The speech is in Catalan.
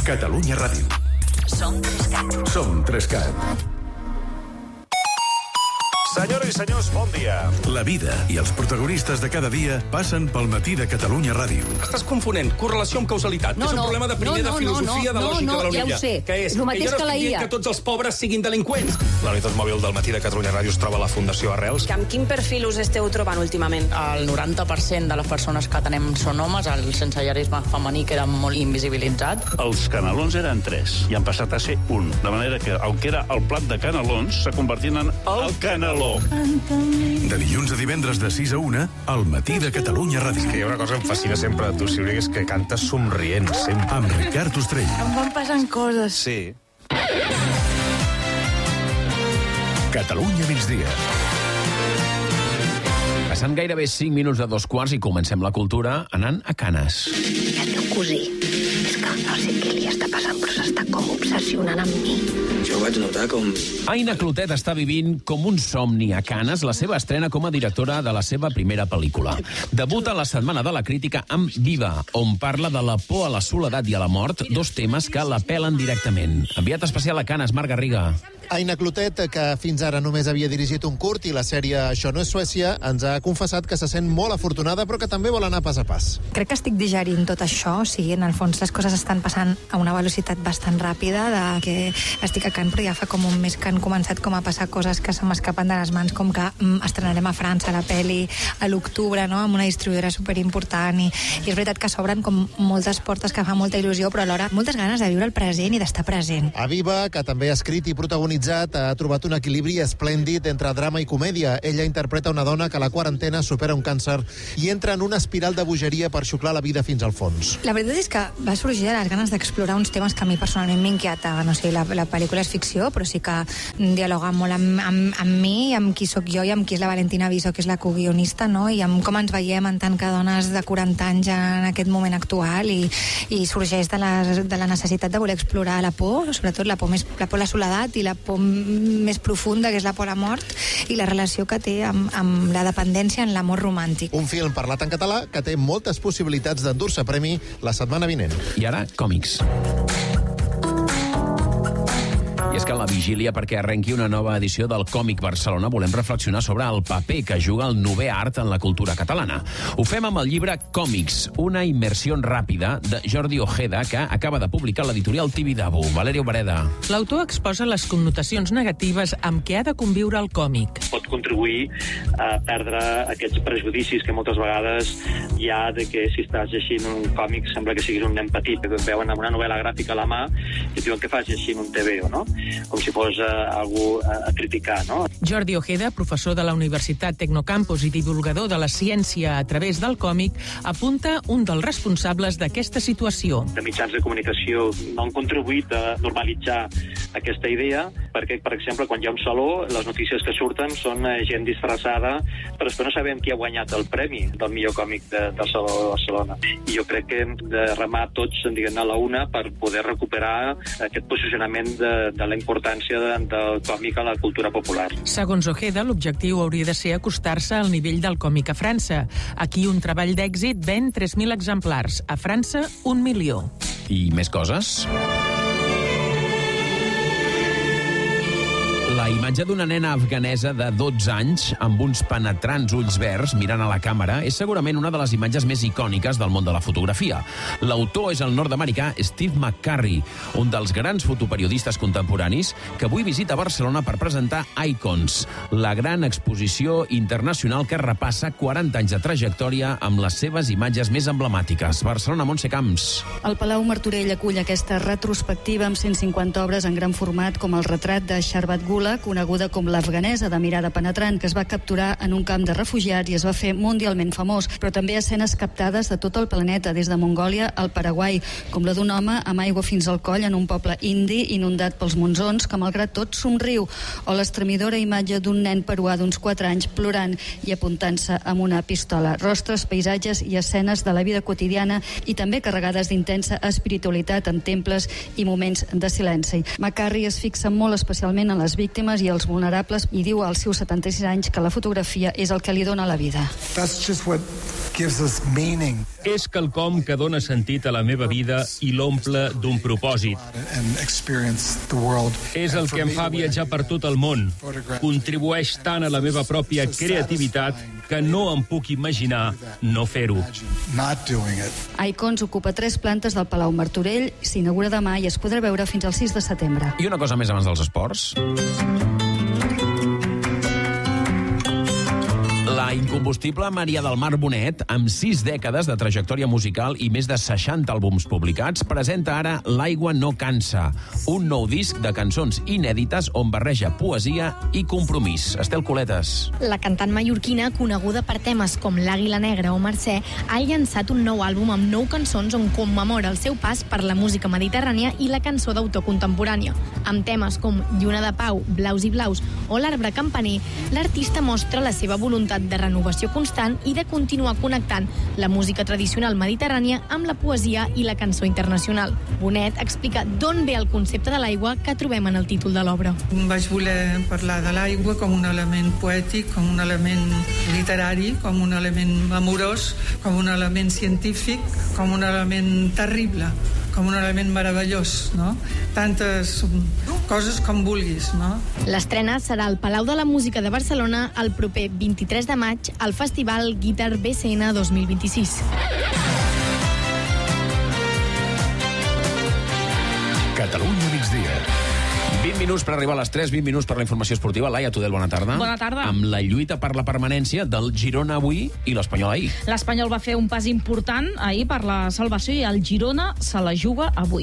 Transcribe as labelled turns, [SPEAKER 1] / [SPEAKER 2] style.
[SPEAKER 1] Catalunya Ràdio.
[SPEAKER 2] Som 3CAT.
[SPEAKER 1] Som 3CAT.
[SPEAKER 3] Senyores i senyors, bon dia.
[SPEAKER 1] La vida i els protagonistes de cada dia passen pel matí de Catalunya Ràdio.
[SPEAKER 4] Estàs confonent correlació amb causalitat. És un problema de primer de filosofia de lògica de la
[SPEAKER 5] ja ho sé.
[SPEAKER 4] Que és
[SPEAKER 5] El mateix
[SPEAKER 4] que jo no
[SPEAKER 5] que la
[SPEAKER 4] estic dient
[SPEAKER 5] IA.
[SPEAKER 4] que tots els pobres siguin delinqüents. La unitat mòbil del matí de Catalunya Ràdio es troba a la Fundació Arrels.
[SPEAKER 6] Amb quin perfil us esteu trobant últimament?
[SPEAKER 7] El 90% de les persones que atenem són homes, el sensellarisme femení queda molt invisibilitzat.
[SPEAKER 8] Els canelons eren 3 i han passat a ser 1. De manera que el que era el plat de canelons s'ha convertit en el caneló.
[SPEAKER 1] De dilluns a divendres de 6 a 1, al matí de Catalunya Ràdio.
[SPEAKER 3] Que hi ha una cosa que em fascina sempre de tu, Sílvia, és que cantes somrient, sempre.
[SPEAKER 1] Amb Ricard Ostrell.
[SPEAKER 5] Em van passant coses.
[SPEAKER 3] Sí.
[SPEAKER 1] Catalunya migdia.
[SPEAKER 9] Passant gairebé 5 minuts de 2 quarts i comencem la cultura anant a Canes.
[SPEAKER 2] El teu cosí. És que no sé què li està passant, però s'està com obsessionant amb mi.
[SPEAKER 10] Jo ho vaig notar com...
[SPEAKER 9] Aina Clotet està vivint com un somni a Canes la seva estrena com a directora de la seva primera pel·lícula. Debuta la Setmana de la Crítica amb Viva, on parla de la por a la soledat i a la mort, 2 temes que l'apel·len directament. Enviat especial a Canes, Marc Garriga.
[SPEAKER 11] Aina Clotet, que fins ara només havia dirigit un curt i la sèrie Això no és Suècia, ens ha confessat que se sent molt afortunada, però que també vol anar pas a pas.
[SPEAKER 5] Crec que estic digerint tot això, o sigui, en el fons les coses estan passant a una velocitat bastant ràpida, de que estic a Cannes, però ja fa com un mes que han començat com a passar coses que se m'escapen de les mans, com que estrenarem a França la pel·li a l'octubre, no?, amb una distribuïdora superimportant, i és veritat que s'obren com moltes portes que fa molta il·lusió, però alhora moltes ganes de viure el present i d'estar present.
[SPEAKER 11] A Viva, que també ha escrit i protagonitzat, ha trobat un equilibri esplèndid entre drama i comèdia. Ella interpreta una dona que a la quarantena supera un càncer i entra en una espiral de bogeria per xuclar la vida fins al fons.
[SPEAKER 5] La veritat és que va sorgir de les ganes d'explorar uns temes que a mi personalment m'inquietaven. O sigui, la pel·lícula és ficció, però sí que dialoga molt amb mi, amb qui sóc jo i amb qui és la Valentina Viso, que és la coguionista, no?, i amb com ens veiem en tant que dones de 40 anys en aquest moment actual, i sorgeix de la necessitat de voler explorar la por, sobretot la por a la soledat i la por més profunda, que és la por a la mort, i la relació que té amb la dependència en l'amor romàntic.
[SPEAKER 11] Un film parlat en català que té moltes possibilitats d'endur-se premi la setmana vinent.
[SPEAKER 9] I ara, còmics. I és que a la vigília perquè arrenqui una nova edició del Còmic Barcelona volem reflexionar sobre el paper que juga el novè art en la cultura catalana. Ho fem amb el llibre Còmics, una immersió ràpida de Jordi Ojeda, que acaba de publicar l'editorial Tibidabo. Valerio Bareda.
[SPEAKER 12] L'autor exposa les connotacions negatives amb què ha de conviure el còmic.
[SPEAKER 13] Pot contribuir a perdre aquests prejudicis que moltes vegades hi ha de que si estàs llegint un còmic sembla que siguis un nen petit, que et veuen amb una novel·la gràfica a la mà i et diuen que fas llegint un TVO, no? Com si fos algú a criticar, no?
[SPEAKER 12] Jordi Ojeda, professor de la Universitat Tecnocampus i divulgador de la ciència a través del còmic, apunta un dels responsables d'aquesta situació.
[SPEAKER 13] De mitjans de comunicació no han contribuït a normalitzar aquesta idea, perquè, per exemple, quan hi ha un saló, les notícies que surten són gent disfressada, però després no sabem qui ha guanyat el premi del millor còmic del Saló de Barcelona. I jo crec que hem de remar tots, diguem-ne, a la una per poder recuperar aquest posicionament de la importància del còmic a la cultura popular.
[SPEAKER 12] Segons Ojeda, l'objectiu hauria de ser acostar-se al nivell del còmic a França. Aquí un treball d'èxit ven 3.000 exemplars. A França, 1 milió.
[SPEAKER 9] I més coses? La imatge d'una nena afganesa de 12 anys amb uns penetrants ulls verds mirant a la càmera és segurament una de les imatges més icòniques del món de la fotografia. L'autor és el nord-americà Steve McCurry, un dels grans fotoperiodistes contemporanis que avui visita Barcelona per presentar Icons, la gran exposició internacional que repassa 40 anys de trajectòria amb les seves imatges més emblemàtiques. Barcelona, Montse Camps.
[SPEAKER 14] El Palau Martorell acull aquesta retrospectiva amb 150 obres en gran format, com el retrat de Sharbat Gula, coneguda com l'afganesa de mirada penetrant, que es va capturar en un camp de refugiats i es va fer mundialment famós, però també escenes captades de tot el planeta, des de Mongòlia al Paraguai, com la d'un home amb aigua fins al coll en un poble indi inundat pels monsons, que malgrat tot somriu, o l'estremidora imatge d'un nen peruà d'uns 4 anys plorant i apuntant-se amb una pistola. Rostres, paisatges i escenes de la vida quotidiana i també carregades d'intensa espiritualitat amb temples i moments de silenci. McCurry es fixa molt especialment en les víctimes víctimes i els vulnerables, i diu als seus 76 anys que la fotografia és el que li dona la vida.
[SPEAKER 10] És quelcom que dona sentit a la meva vida i l'omple d'un propòsit. És el que em fa viatjar per tot el món. Contribueix tant a la meva pròpia creativitat que no em puc imaginar no fer-ho.
[SPEAKER 14] Icons ocupa 3 plantes del Palau Martorell, s'inaugura demà i es podrà veure fins al 6 de setembre.
[SPEAKER 9] I una cosa més abans dels esports. La incombustible Maria del Mar Bonet, amb 6 dècades de trajectòria musical i més de 60 àlbums publicats, presenta ara L'aigua no cansa, un nou disc de cançons inèdites on barreja poesia i compromís. Estel Coletes.
[SPEAKER 15] La cantant mallorquina, coneguda per temes com L'Àguila Negra o Mercè, ha llançat un nou àlbum amb 9 cançons on commemora el seu pas per la música mediterrània i la cançó d'autor contemporània. Amb temes com Lluna de Pau, Blaus i Blaus o L'Arbre Campaner, l'artista mostra la seva voluntat de renovació constant i de continuar connectant la música tradicional mediterrània amb la poesia i la cançó internacional. Bonet explica d'on ve el concepte de l'aigua que trobem en el títol de l'obra.
[SPEAKER 16] Vaig voler parlar de l'aigua com un element poètic, com un element literari, com un element amorós, com un element científic, com un element terrible, com un element meravellós, no? Tantes coses com vulguis, no?
[SPEAKER 15] L'estrena serà al Palau de la Música de Barcelona el proper 23 de maig al Festival Guitar BCN 2026.
[SPEAKER 1] Catalunya migdia.
[SPEAKER 9] 20 minuts per arribar a les 3, 20 minuts per la informació esportiva. Laia Tudel, bona tarda.
[SPEAKER 17] Bona tarda.
[SPEAKER 9] Amb la lluita per la permanència del Girona avui i l'Espanyol ahir.
[SPEAKER 17] L'Espanyol va fer un pas important ahir per la salvació i el Girona se la juga avui.